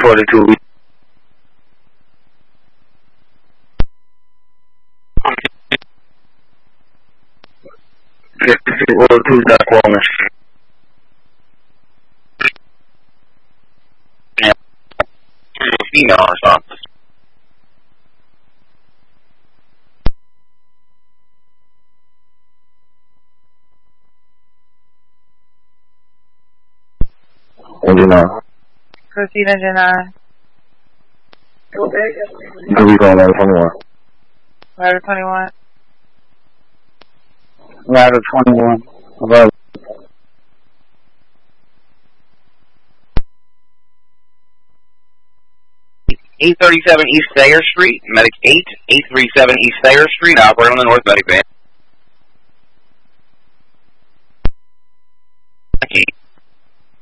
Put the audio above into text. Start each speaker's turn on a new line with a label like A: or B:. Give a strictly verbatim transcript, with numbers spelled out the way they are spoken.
A: forty-two. fifty-two oh two Doc Wellness. Female in his office. Engine nine.
B: Proceed, engine nine.
A: Here we go, ladder twenty-one.
B: Ladder twenty-one.
A: Ladder twenty-one. Available.
C: eight thirty-seven East Thayer Street, Medic eight, eight thirty-seven East Thayer Street, operator on the North Medic van.